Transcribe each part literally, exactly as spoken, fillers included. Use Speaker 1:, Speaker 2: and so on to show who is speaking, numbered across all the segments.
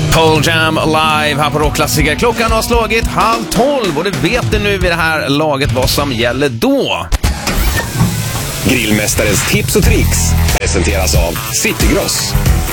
Speaker 1: Pearl Jam live här på Rockklassiker. Klockan har slagit halv tolv och det vet du nu vid det här laget vad som gäller då.
Speaker 2: Grillmästarens tips och tricks presenteras av Citygross.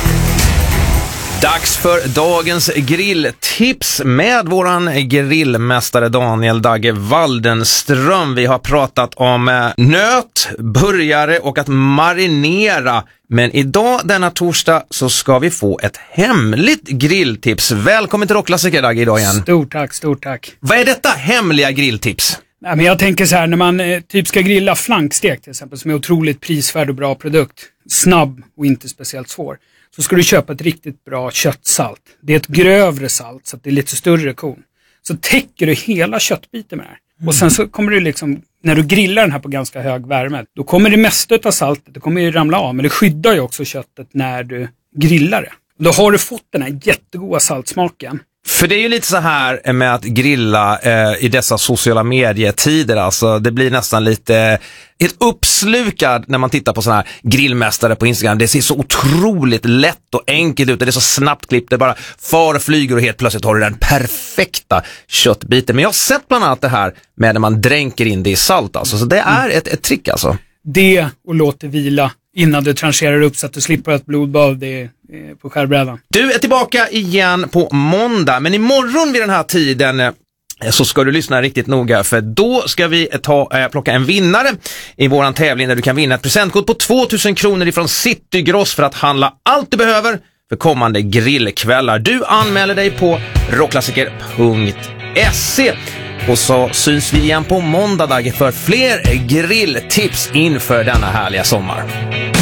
Speaker 1: Dags för dagens grilltips med våran grillmästare Daniel Dagge Waldenström. Vi har pratat om nöt, burgare och att marinera. Men idag, denna torsdag, så ska vi få ett hemligt grilltips. Välkommen till Rockklassiker, Dagge, idag igen.
Speaker 3: Stort tack, stort tack.
Speaker 1: Vad är detta hemliga grilltips?
Speaker 3: Nej, men jag tänker så här, när man eh, typ ska grilla flankstek till exempel, som är otroligt prisvärd och bra produkt, snabb och inte speciellt svår, så ska du köpa ett riktigt bra köttsalt. Det är ett grövre salt, så att det är lite större korn. Så täcker du hela köttbiten med det här. Mm. Och sen så kommer du liksom, när du grillar den här på ganska hög värme, då kommer det mesta av saltet, det kommer ju ramla av, men det skyddar ju också köttet när du grillar det. Då har du fått den här jättegoda saltsmaken.
Speaker 1: För det är ju lite så här med att grilla eh, i dessa sociala medietider, alltså det blir nästan lite ett uppslukad när man tittar på såna här grillmästare på Instagram. Det ser så otroligt lätt och enkelt ut, det är så snabbt klippt, det bara far och flyger och helt plötsligt har du den perfekta köttbiten. Men jag har sett bland annat det här med när man dränker in det i salt, alltså, så det är ett, ett trick alltså.
Speaker 3: Det och låt det vila innan du trancherar upp så att du slipper ett blodbad det på skärbrädan.
Speaker 1: Du är tillbaka igen på måndag, men imorgon vid den här tiden så ska du lyssna riktigt noga, för då ska vi ta, äh, plocka en vinnare i våran tävling där du kan vinna ett presentkort på tvåtusen kronor ifrån Citygross för att handla allt du behöver för kommande grillkvällar. Du anmäler dig på rockklassiker punkt se. Och så syns vi igen på måndag för fler grilltips inför denna härliga sommar.